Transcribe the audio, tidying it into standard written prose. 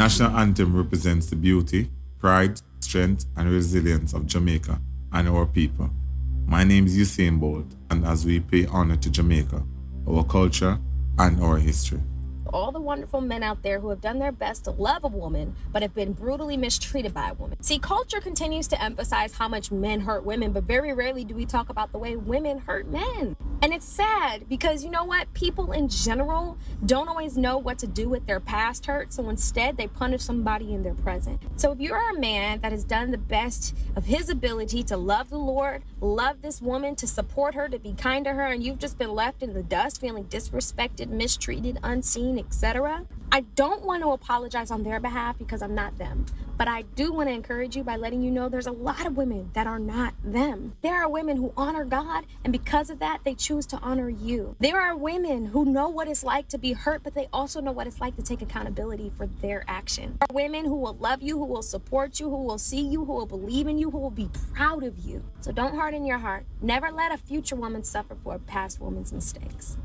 national anthem represents the beauty, pride, strength, and resilience of Jamaica and our people. My name is Usain Bolt, and as we pay honor to Jamaica, our culture, and our history. All the wonderful men out there who have done their best to love a woman but have been brutally mistreated by a woman. See, culture continues to emphasize how much men hurt women, but very rarely do we talk about the way women hurt men. And it's sad because you know what? People in general don't always know what to do with their past hurt, so instead they punish somebody in their present. So if you're a man that has done the best of his ability to love the Lord, love this woman, to support her, to be kind to her, and you've just been left in the dust feeling disrespected, mistreated, unseen, etc., I don't want to apologize on their behalf because I'm not them. But I do want to encourage you by letting you know there's a lot of women that are not them. There are women who honor God, and because of that, they choose to honor you. There are women who know what it's like to be hurt, but they also know what it's like to take accountability for their action. There are women who will love you, who will support you, who will see you, who will believe in you, who will be proud of you. So don't harden your heart. Never let a future woman suffer for a past woman's mistakes.